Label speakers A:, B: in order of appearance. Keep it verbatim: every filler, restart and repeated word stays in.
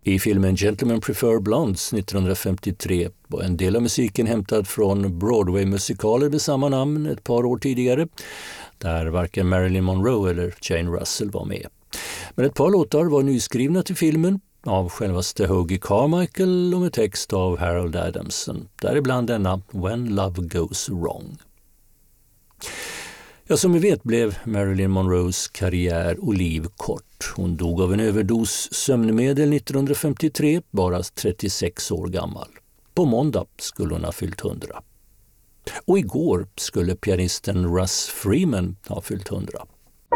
A: I filmen Gentlemen Prefer Blondes nittonhundrafemtiotre var en del av musiken hämtad från Broadway-musikaler med samma namn ett par år tidigare, där varken Marilyn Monroe eller Jane Russell var med. Men ett par låtar var nyskrivna till filmen av självaste Hoagy Carmichael och med text av Harold Adamson, däribland denna When Love Goes Wrong. Ja, som vi vet blev Marilyn Monroes karriär och liv kort. Hon dog av en överdos sömnmedel nittonhundrafemtiotre, bara trettiosex år gammal. På måndag skulle hon ha fyllt hundra. Och igår skulle pianisten Russ Freeman ha fyllt hundra.